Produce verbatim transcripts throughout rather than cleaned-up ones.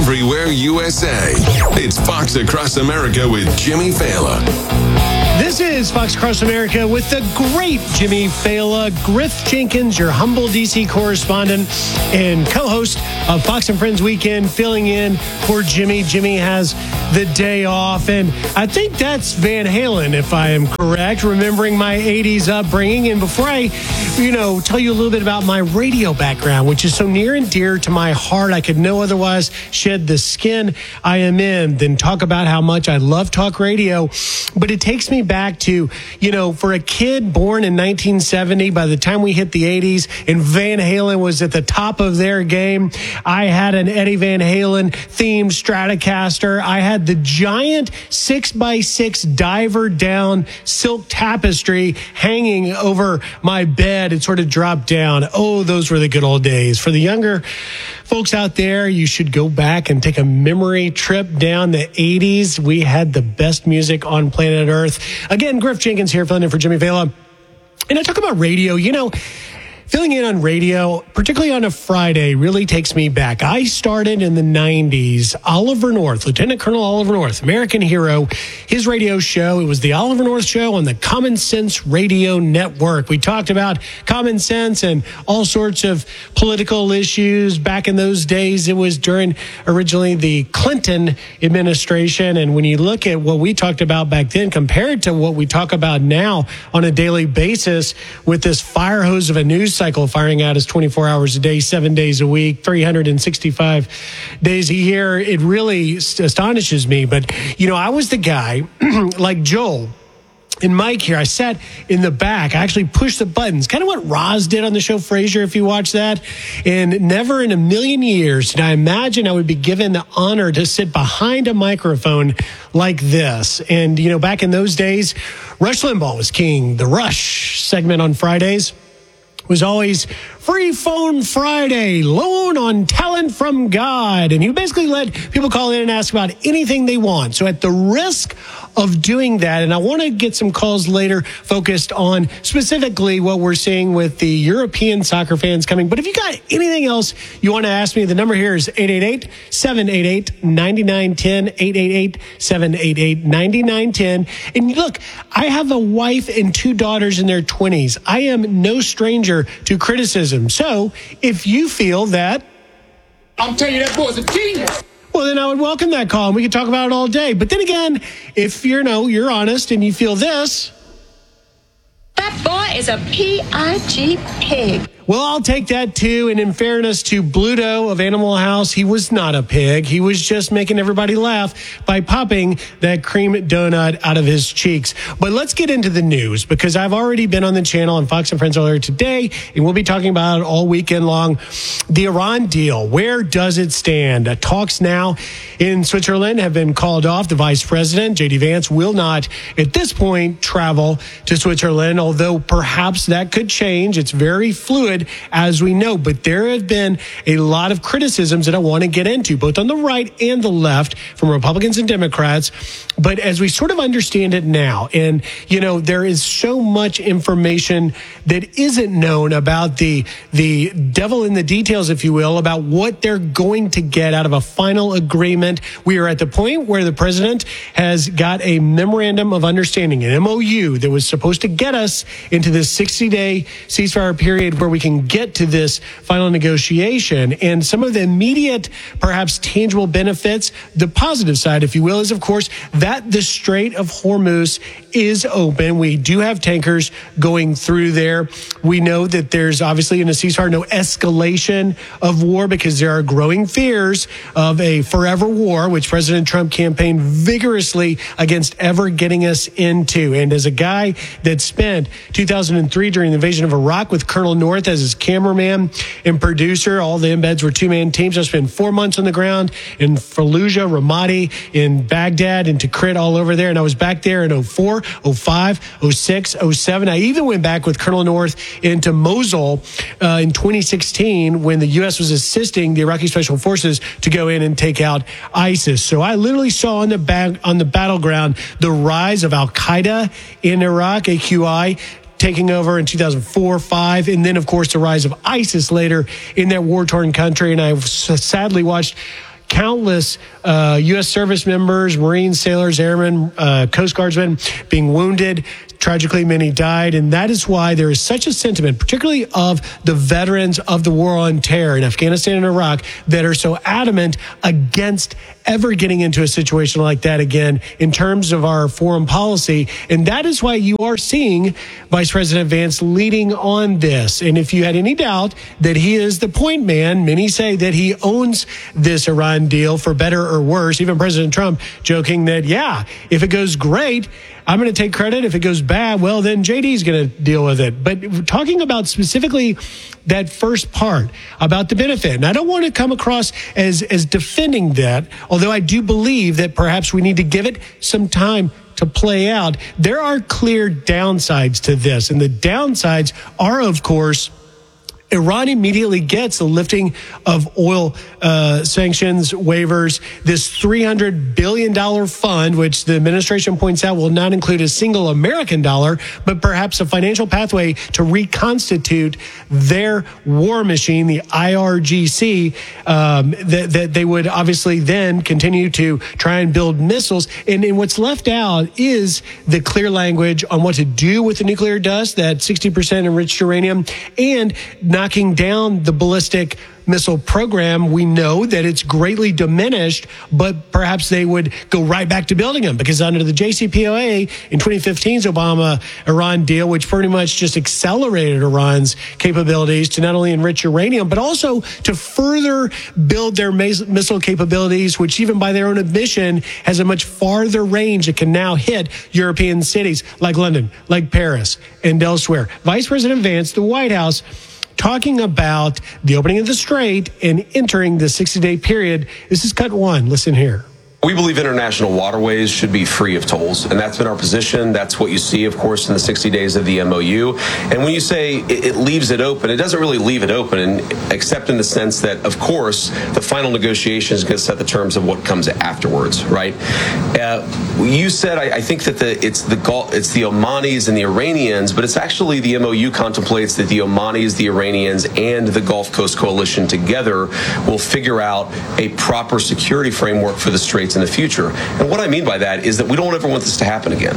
everywhere U S A. It's Fox Across America with Jimmy Fallon. This is Fox Across America with the great Jimmy Fallon. Griff Jenkins, your humble D C correspondent and co-host of Fox and Friends Weekend, filling in for Jimmy. Jimmy has the day off, and I think that's Van Halen, if I am correct, remembering my eighties upbringing. And before I, you know, tell you a little bit about my radio background, which is so near and dear to my heart, I could no otherwise shed the skin I am in than talk about how much I love talk radio. But it takes me back to, you know, for a kid born in nineteen seventy, by the time we hit the eighties and Van Halen was at the top of their game, I had an Eddie Van Halen themed Stratocaster. I had the giant six by six diver down silk tapestry hanging over my bed. It sort of dropped down. Oh, those were the good old days. For the younger folks out there, you should go back and take a memory trip down the eighties. We had the best music on planet Earth. Again, Griff Jenkins here, filling in for Jimmy Fallon. And I talk about radio, you know, filling in on radio, particularly on a Friday, really takes me back. I started in the nineties. Oliver North, Lieutenant Colonel Oliver North, American hero, his radio show. It was the Oliver North Show on the Common Sense Radio Network. We talked about common sense and all sorts of political issues. Back in those days, it was during originally the Clinton administration. And when you look at what we talked about back then compared to what we talk about now on a daily basis with this fire hose of a news cycle firing out as twenty-four hours a day, seven days a week, three hundred sixty-five days a year, it really astonishes me. But, you know, I was the guy like Joel and Mike here. I sat in the back. I actually pushed the buttons, kind of what Roz did on the show Frasier, if you watch that. And never in a million years did I imagine I would be given the honor to sit behind a microphone like this. And, you know, back in those days, Rush Limbaugh was king. The Rush segment on Fridays was always Free Phone Friday, loan on talent from God. And you basically let people call in and ask about anything they want. So at the risk of doing that, and I want to get some calls later focused on specifically what we're seeing with the European soccer fans coming. But if you got anything else you want to ask me, the number here is eight eight eight, seven eight eight, nine nine one zero, eight eight eight, seven eight eight, nine nine one zero. And look, I have a wife and two daughters in their twenties. I am no stranger to criticism. So if you feel that, I'm telling you, that boy's a genius. well, then I would welcome that call, and we could talk about it all day. But then again, if you're, no, you're honest and you feel this, that boy is a P I G pig. well, I'll take that too. And in fairness to Bluto of Animal House, he was not a pig. He was just making everybody laugh by popping that cream donut out of his cheeks. But let's get into the news, because I've already been on the channel on Fox and Friends earlier today, and we'll be talking about it all weekend long. The Iran deal, where does it stand? Uh, talks now in Switzerland have been called off. The vice president, J D Vance, will not at this point travel to Switzerland, although perhaps that could change. It's very fluid, as we know, but there have been a lot of criticisms that I want to get into, both on the right and the left, from Republicans and Democrats. But as we sort of understand it now, and, you know, there is so much information that isn't known about the, the devil in the details, if you will, about what they're going to get out of a final agreement. We are at the point where the president has got a memorandum of understanding, an M O U, that was supposed to get us into this sixty-day ceasefire period where we can get to this final negotiation. And some of the immediate, perhaps tangible benefits, the positive side, if you will, is, of course, that the Strait of Hormuz is open. We do have tankers going through there. We know that there's obviously in a ceasefire no escalation of war, because there are growing fears of a forever war, which President Trump campaigned vigorously against ever getting us into. And as a guy that spent two thousand three during the invasion of Iraq with Colonel North as his cameraman and producer, all the embeds were two-man teams. I spent four months on the ground in Fallujah, Ramadi, in Baghdad, and Tikrit, all over there. And I was back there in oh four, oh five, oh six, oh seven. I even went back with Colonel North into Mosul uh, in twenty sixteen when the U S was assisting the Iraqi Special Forces to go in and take out ISIS. So I literally saw on the ba- on the battleground the rise of Al-Qaeda in Iraq, A Q I, taking over in two thousand four, five, and then, of course, the rise of ISIS later in that war-torn country. And I sadly watched countless uh, U S service members, Marines, sailors, airmen, uh, Coast Guardsmen being wounded. Tragically, many died, and that is why there is such a sentiment, particularly of the veterans of the war on terror in Afghanistan and Iraq, that are so adamant against ever getting into a situation like that again in terms of our foreign policy. And that is why you are seeing Vice President Vance leading on this. And if you had any doubt that he is the point man, many say that he owns this Iran deal for better or worse. Even President Trump joking that, yeah, if it goes great, I'm going to take credit. If it goes bad, well, then J D's going to deal with it. But talking about specifically that first part about the benefit, and I don't want to come across as, as defending that, although I do believe that perhaps we need to give it some time to play out. There are clear downsides to this, and the downsides are, of course, Iran immediately gets the lifting of oil uh, sanctions waivers, this three hundred billion dollars fund, which the administration points out will not include a single American dollar, but perhaps a financial pathway to reconstitute their war machine, the I R G C, um, that, that they would obviously then continue to try and build missiles. And, and what's left out is the clear language on what to do with the nuclear dust, that sixty percent enriched uranium, and not knocking down the ballistic missile program. We know that it's greatly diminished, but perhaps they would go right back to building them, because under the J C P O A in twenty fifteen's Obama-Iran deal, which pretty much just accelerated Iran's capabilities to not only enrich uranium, but also to further build their missile capabilities, which even by their own admission has a much farther range that can now hit European cities like London, like Paris, and elsewhere. Vice President Vance, the White House, talking about the opening of the Strait and entering the sixty-day period. This is cut one. Listen here. We believe international waterways should be free of tolls, and that's been our position. That's what you see, of course, in the sixty days of the M O U. And when you say it, it leaves it open, it doesn't really leave it open, and, except in the sense that, of course, the final negotiation is going to set the terms of what comes afterwards, right? Uh, you said, I, I think that the, it's the Gulf, it's the Omanis and the Iranians, but it's actually the M O U contemplates that the Omanis, the Iranians, and the Gulf Coast Coalition together will figure out a proper security framework for the Straits in the future. And what I mean by that is that we don't ever want this to happen again.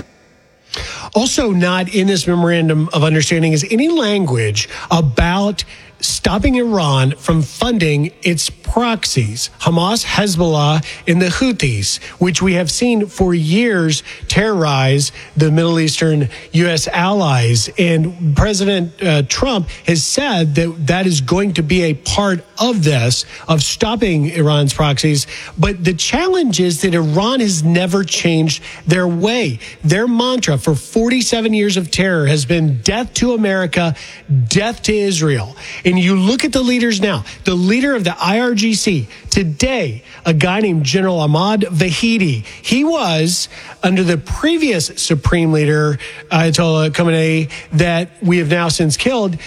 Also not in this memorandum of understanding is any language about stopping Iran from funding its proxies, Hamas, Hezbollah, and the Houthis, which we have seen for years terrorize the Middle Eastern U S allies. And President uh, Trump has said that that is going to be a part of this, of stopping Iran's proxies. But the challenge is that Iran has never changed their way. Their mantra for forty-seven years of terror has been death to America, death to Israel. And you look at the leaders now, the leader of the I R G C today, a guy named General Ahmad Vahidi. He was under the previous Supreme Leader, Ayatollah Khamenei, that we have now since killed.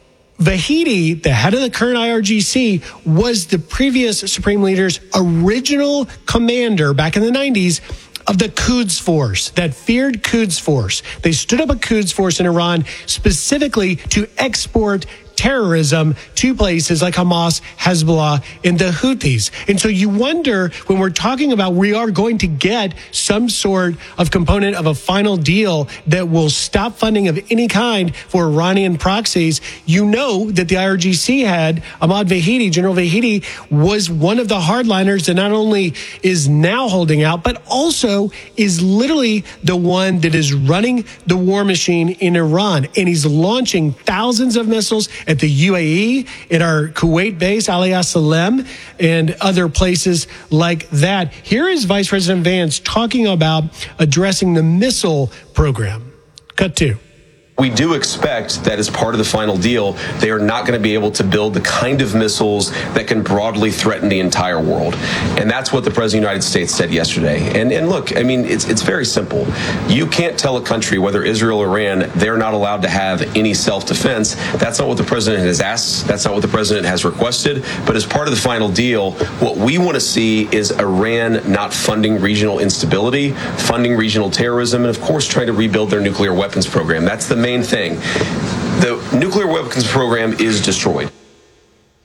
Vahidi, the head of the current I R G C, was the previous Supreme Leader's original commander back in the nineties of the Quds Force, that feared Quds Force. They stood up a Quds Force in Iran specifically to export terrorism to places like Hamas, Hezbollah, and the Houthis. And so you wonder, when we're talking about we are going to get some sort of component of a final deal that will stop funding of any kind for Iranian proxies, you know that the I R G C head, Ahmad Vahidi, General Vahidi, was one of the hardliners that not only is now holding out, but also is literally the one that is running the war machine in Iran. And he's launching thousands of missiles at the U A E, at our Kuwait base, Aliyah Salem, and other places like that. Here is Vice President Vance talking about addressing the missile program. Cut two. We do expect that as part of the final deal, they are not going to be able to build the kind of missiles that can broadly threaten the entire world. And that's what the President of the United States said yesterday. And and look, I mean, it's it's very simple. You can't tell a country, whether Israel or Iran, they're not allowed to have any self-defense. That's not what the President has asked. That's not what the President has requested. But as part of the final deal, what we want to see is Iran not funding regional instability, funding regional terrorism, and of course trying to rebuild their nuclear weapons program. That's the main thing. The nuclear weapons program is destroyed.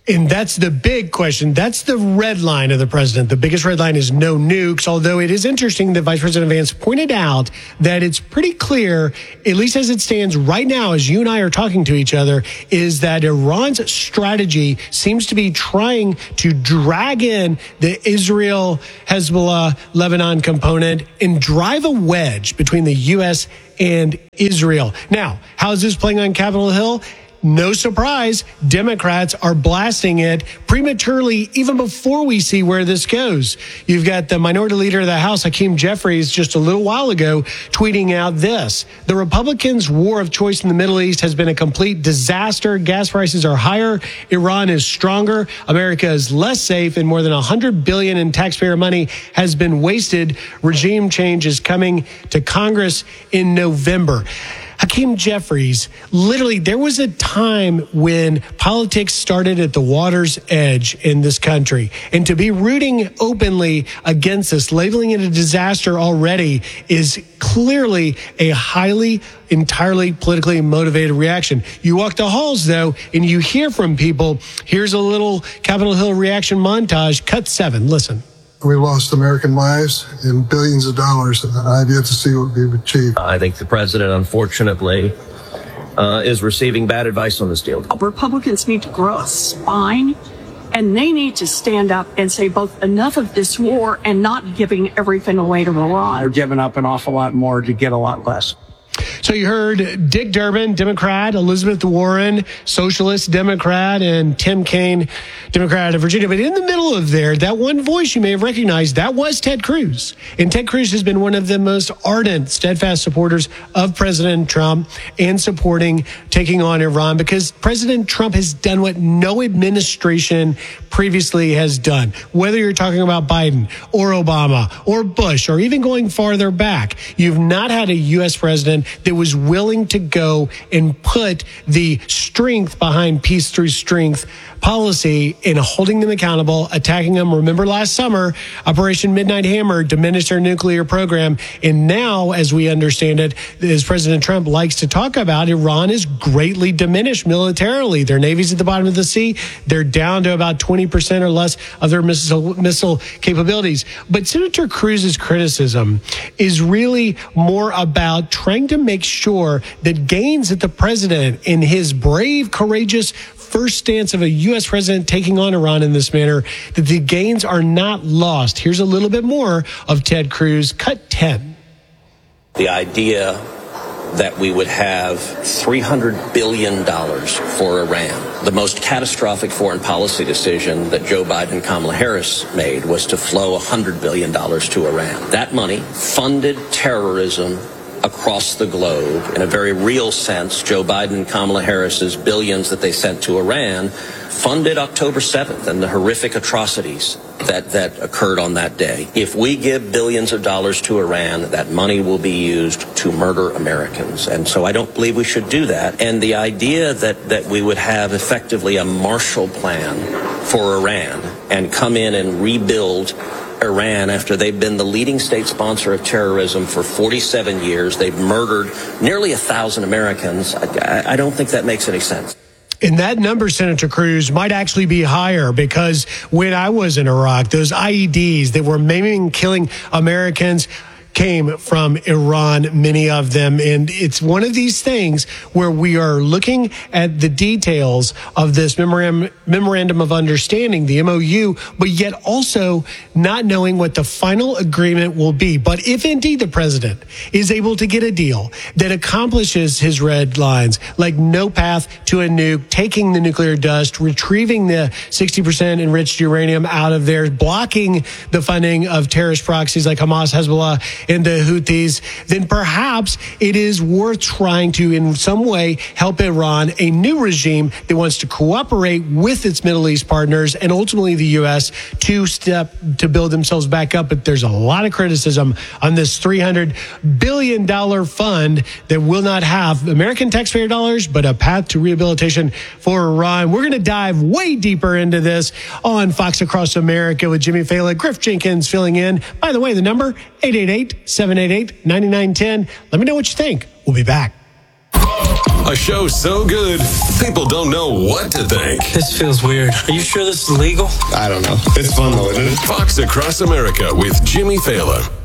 And that's the big question. That's the red line of the president. The biggest red line is no nukes, although it is interesting that Vice President Vance pointed out that it's pretty clear, at least as it stands right now, as you and I are talking to each other, is that Iran's strategy seems to be trying to drag in the Israel, Hezbollah, Lebanon component and drive a wedge between the U S and Israel. Now, how is this playing on Capitol Hill? No surprise, Democrats are blasting it prematurely even before we see where this goes. You've got the minority leader of the House, Hakeem Jeffries, just a little while ago tweeting out this. The Republicans' war of choice in the Middle East has been a complete disaster. Gas prices are higher. Iran is stronger. America is less safe, and more than one hundred billion dollars in taxpayer money has been wasted. Regime change is coming to Congress in November. Hakeem Jeffries, literally, there was a time when politics started at the water's edge in this country. And to be rooting openly against this, labeling it a disaster already, is clearly a highly, entirely politically motivated reaction. You walk the halls, though, and you hear from people. Here's a little Capitol Hill reaction montage. Cut seven. Listen. We lost American lives and billions of dollars, and I've yet to see what we've achieved. I think the president, unfortunately, uh, is receiving bad advice on this deal. Republicans need to grow a spine, and they need to stand up and say both enough of this war and not giving everything away to Iran. They're giving up an awful lot more to get a lot less. So you heard Dick Durbin, Democrat, Elizabeth Warren, Socialist Democrat, and Tim Kaine, Democrat of Virginia. But in the middle of there, that one voice you may have recognized, that was Ted Cruz. And Ted Cruz has been one of the most ardent, steadfast supporters of President Trump and supporting taking on Iran, because President Trump has done what no administration previously has done. Whether you're talking about Biden or Obama or Bush or even going farther back, you've not had a U S president that was willing to go and put the strength behind peace through strength policy in holding them accountable, attacking them. Remember last summer, Operation Midnight Hammer diminished their nuclear program. And now, as we understand it, as President Trump likes to talk about, Iran is greatly diminished militarily. Their navy's at the bottom of the sea. They're down to about twenty percent or less of their missile, missile capabilities. But Senator Cruz's criticism is really more about trying to make sure that gains that the president, in his brave, courageous first stance of a U S president taking on Iran in this manner, that the gains are not lost. Here's a little bit more of Ted Cruz, cut ten. The idea that we would have three hundred billion dollars for Iran. The most catastrophic foreign policy decision that Joe Biden and Kamala Harris made was to flow one hundred billion dollars to Iran. That money funded terrorism across the globe. In a very real sense, Joe Biden and Kamala Harris's billions that they sent to Iran funded October seventh and the horrific atrocities that, that occurred on that day. If we give billions of dollars to Iran, that money will be used to murder Americans. And so I don't believe we should do that. And the idea that, that we would have effectively a Marshall Plan for Iran and come in and rebuild Iran after they've been the leading state sponsor of terrorism for forty-seven years. They've murdered nearly a thousand Americans. I, I don't think that makes any sense. And that number, Senator Cruz, might actually be higher, because when I was in Iraq, those I E Ds that were maiming and killing Americans came from Iran, many of them. And it's one of these things where we are looking at the details of this memorandum, memorandum of understanding, the M O U, but yet also not knowing what the final agreement will be. But if indeed the president is able to get a deal that accomplishes his red lines, like no path to a nuke, taking the nuclear dust, retrieving the sixty percent enriched uranium out of there, blocking the funding of terrorist proxies like Hamas, Hezbollah, and the Houthis, then perhaps it is worth trying to, in some way, help Iran, a new regime that wants to cooperate with its Middle East partners and ultimately the U S to step to build themselves back up. But there's a lot of criticism on this three hundred billion dollars fund that will not have American taxpayer dollars, but a path to rehabilitation for Iran. We're going to dive way deeper into this on Fox Across America with Jimmy Failla, Griff Jenkins filling in. By the way, the number, eight eight eight, seven eight eight, nine nine one zero. Let me know what you think. We'll be back. A show so good, people don't know what to think. This feels weird. Are you sure this is legal? I don't know. It's fun though, isn't it? Fox Across America with Jimmy Fallon.